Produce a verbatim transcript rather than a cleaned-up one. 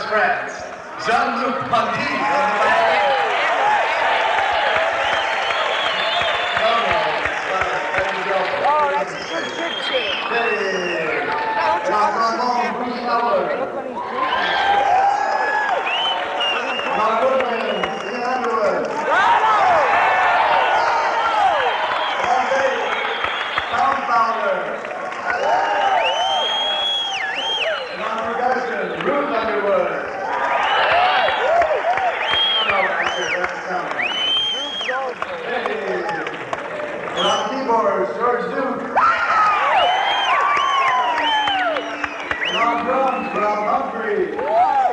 France, Jean-Luc Ponty on the violin. Oh, that's a good picture. Hey. Don't you La ever maman sit Bruce there. Howard. Look what he's doing. Mark Goodman, Ian Underwood. Paul Bates, Tom Fowler. And on percussion, Ruth Underwood. No, actually, that's sound. Hey. And on keyboards, George Duke. And on drums, Rob Humphrey.